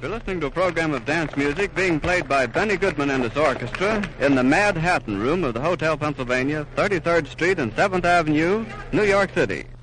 We're listening to a program of dance music being played by Benny Goodman and his orchestra in the Mad Hatton Room of the Hotel Pennsylvania, 33rd Street and 7th Avenue, New York City.